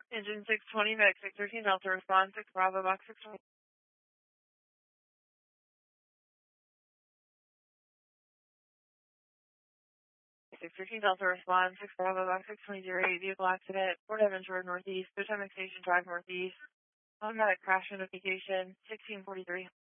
Engine 620, Medic 613, Delta respond, 6 Bravo, box 620. 613 Delta respond, 6 Bravo, box 620, vehicle accident, Port Evans Road Northeast, Potomac Station Drive Northeast, automatic crash notification, 1643.